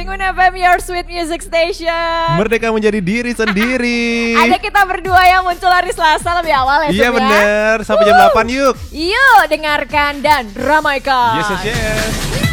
Penguin FM, your sweet music station. Merdeka menjadi diri sendiri. Ada kita berdua yang muncul hari Selasa lebih awal ya. Iya bener, sampai jam 8 yuk. Yuk dengarkan dan ramaikan. Yes.